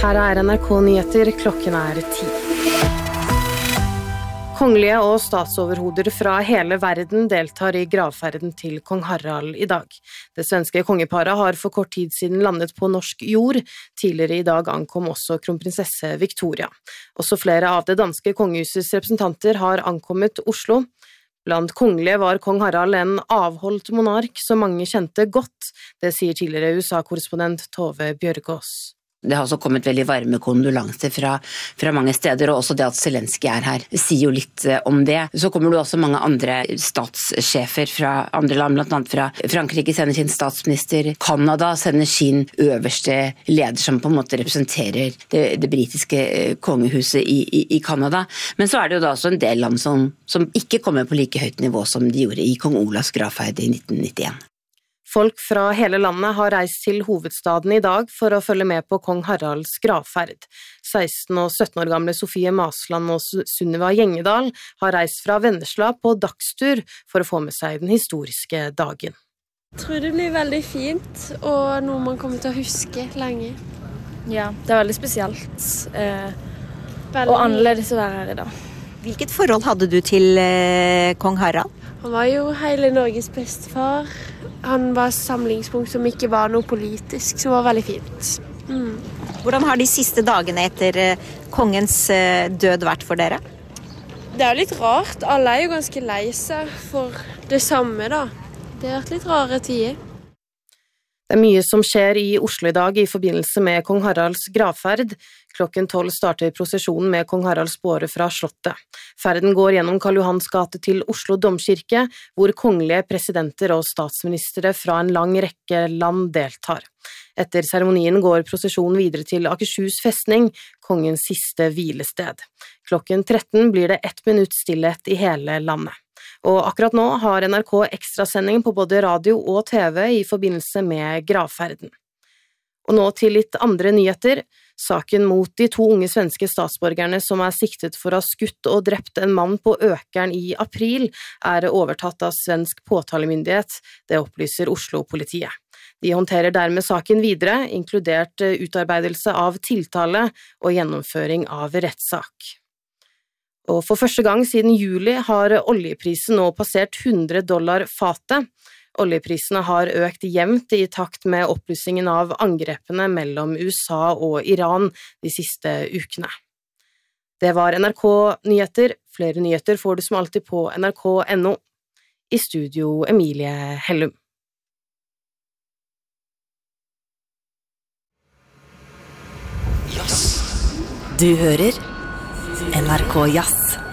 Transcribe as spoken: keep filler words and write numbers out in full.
Her er N R K Nyheter, klokken er ti. Kongelige og statsoverhoder fra hele verden deltar i gravferden til kong Harald i dag. Det svenske kongeparet har for kort tid siden landet på norsk jord. Tidligere i dag ankom også kronprinsesse Victoria. Også flere av det danske kongehusets representanter har ankommet Oslo. Blant kongelige var kong Harald en avholdt monark som mange kjente godt. Det sier tidligere U S A-korrespondent Tove Bjørgaas. Det har også kommet veldig varme kondolanser fra, fra mange steder, og også det at Zelenskyj er her. Det sier jo litt om det. Så kommer det også mange andre statssjefer fra andre land, blant annet fra Frankrike sender sin statsminister, Kanada sender sin øverste leder som på en måte representerer det, det britiske kongehuset i, i, i Kanada. Men så er det jo da også en del land som, som ikke kommer på like høyt nivå som de gjorde i kong Olavs gravferd i nitten nittien. Folk fra hele landet har reist til hovedstaden i dag for å følge med på kong Haralds gravferd. seksten og sytten år gamle Sofie Masland og Sunniva Gjengedal har reist fra Vennesla på dagstur for å få med seg den historiske dagen. Jeg tror det blir veldig fint, og noe man kommer til å huske lenge. Ja, det er veldig spesielt, eh, veldig... og annerledes å være her i dag. Hvilket forhold hadde du til eh, kong Harald? Han var jo hele Norges bestefar. Han var samlingspunkt som ikke var noe politisk, som var veldig fint. Mm. Hvordan har de siste dagene etter eh, kongens eh, død vært for dere? Det er jo litt rart. Alle er jo ganske lei seg for det samme, da. Det har vært litt rare tider. Det er mye som skjer i Oslo i dag i forbindelse med kong Haralds gravferd. Klokken tolv starter prosesjonen med kong Haralds båre fra slottet. Ferden går gjennom Karl Johans gate til Oslo domkirke, hvor kongelige presidenter og statsministre fra en lang rekke land deltar. Etter seremonien går prosesjonen videre til Akershus festning, kongens siste hvilested. Klokken tretten blir det ett minutt stillhet i hele landet. Og akkurat nå har N R K ekstrasending på både radio og T V i forbindelse med gravferden. Og nå til litt andre nyheter. Saken mot de to unge svenske statsborgerne som er siktet for å ha skutt og drept en mann på Økern i april, er overtatt av svensk påtalemyndighet, det opplyser Oslo-politiet. De håndterer dermed saken videre, inkludert utarbeidelse av tiltale og gjennomføring av rettssak. Og for første gang siden juli har oljeprisen nå passert hundre dollar fatet. Oljeprisene har økt jevnt i takt med oppblussingen av angrepene mellom U S A og Iran de siste ukene. Det var N R K Nyheter. Flere nyheter får du som alltid på N R K punktum N O. I studio Emilie Hellum. Du hører N R K Jazz.